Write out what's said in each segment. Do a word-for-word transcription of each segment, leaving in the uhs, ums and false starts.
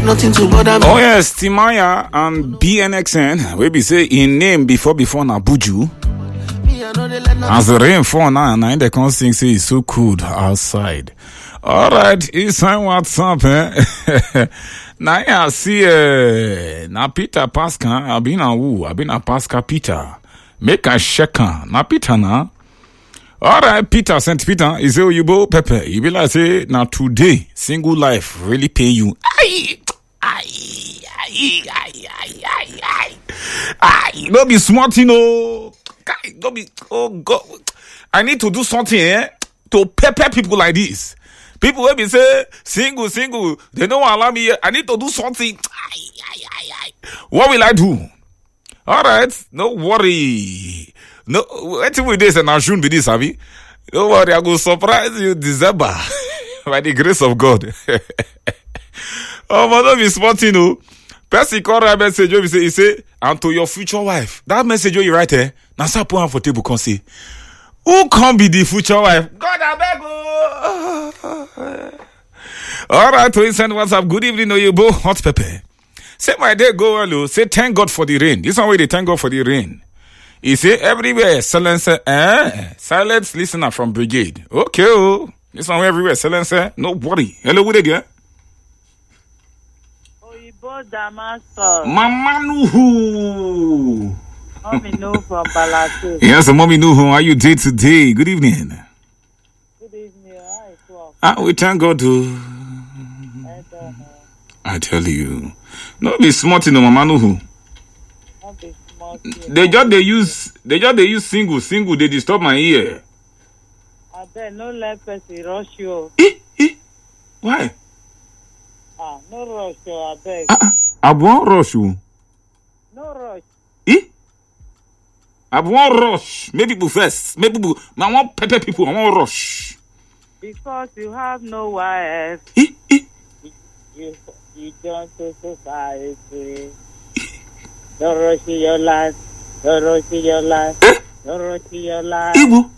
nothing to bother me. Oh yes, Timaya and B N X N. We be say in name before before na Buju. As the rain fall now, and they can't sing say it's so cold outside. All right, it's time what's up, eh? Now I see uh, na Peter Pascal. I've been a woo. I've been a Pascal Peter. Make a check na Peter na. All right, Peter, Saint Peter, is it you bo Pepe? You be like say now today single life really pay you. Aye, aye, aye, aye, aye, aye, aye. Aye, don't be smart, you know. Don't be. Oh God, I need to do something eh, to pepper people like this. People will be say single, single. They don't allow me. I need to do something. Aye, aye, aye, aye. What will I do? All right, no worry. No, what with this and I shouldn't be this, have you? Don't worry, I will surprise you December by the grace of God. Oh, but don't be smart, you know. Person call a message you say, he say, and to your future wife. That message you write here, now start put on for table can say, who can be the future wife? God, I beg you. All right, to send WhatsApp. Good evening, Oyibo Hot Pepper. Say my day go well. Say thank God for the rain. This one way they thank God for the rain. He say everywhere silence. Eh, silence listener from Brigade. Okay, oh, this one way everywhere silence. No worry. Hello, good day. Damascus. Mama Nuhu. Mommy Nuhu from Balatu. Yes, Mommy Nuhu. How are you day today? Good evening. Good evening. Hi, well. Ah, we thank God to. I don't know. I tell you, no be smart in no Mama Nuhu. Not be smart. They just they use they just they use single single. They disturb my ear. I bet no let person rush you. Eh, eh. Why? Ah, no rush you. I beg. Ah, I won't rush you. No rush. Eh? I won't rush. Maybe people first. Maybe people. I want pepper people. I won't rush. Because you have no wife. Eh, eh. You, you don't to society. Don't rush your life. Don't rush your life. Eh? Don't rush your life. Igbo.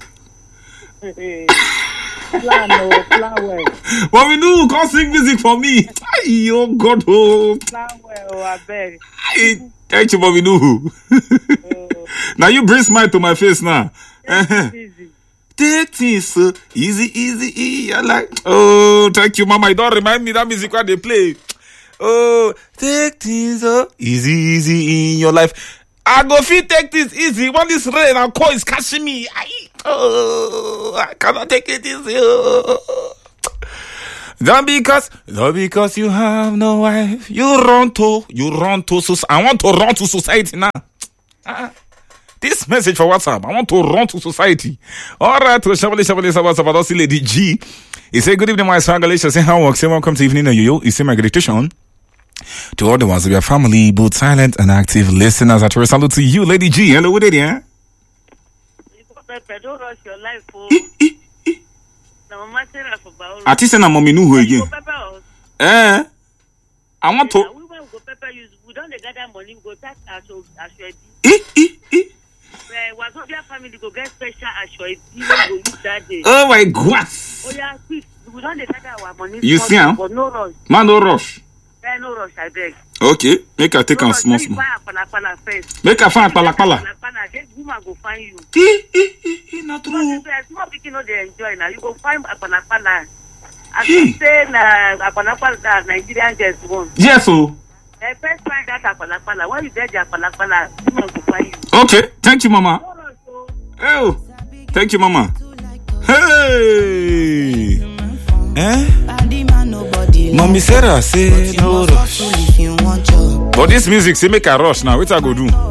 Plan, no, plan well. But we know can't sing music for me. Ay, oh God, oh. Plan well, I beg. Ay, thank you, Bobby Nuhu. Oh. Now you bring smile to my face now. It's easy. Take things so easy, easy, easy. I like. Oh, thank you, Mama. You don't remind me that music when they play. Oh, take things so easy, easy in your life. I go feel take this easy. When this rain and cold is catching me. I, oh, I cannot take it easy. Oh. Not because, not because you have no wife. You run to, you run to society. I want to run to society now. Uh, this message for WhatsApp. I want to run to society. All right, to Shabali Shabali WhatsApp. I don't see Lady G. He said, good evening, my Swangalicious. Say how work. Say welcome to evening. Yo, he said my meditation. To all the ones of your family, both silent and active listeners, I try to salute to you, Lady G. Hello, what are you? Don't rush your life. I think I'm Mommy Nuhu again. Eh? I want to. We will go pepper use. We don't gather money. We go tax as your Eh, eh, eh. Was not your family go get special as your go use that day. Oh my God. Oh yeah, quick. We don't gather our money. You see, huh? But no rush. Man, no rush. Eh, no rush, I beg. Okay, make I take a small small. Make I find pala pala. Woman go find you. Eh, eh, eh, eh, not true. Small people know they enjoy now. You go find pala pala. As you say, na pala pala Nigerian girls one. Yes, oh. Eh, first find that pala pala. When you get your pala pala, woman go find you. Okay, thank you, Mama. Oh, thank you, Mama. Hey. Eh? Mommy Sarah say no rush. But this music say make a rush now. What I go do?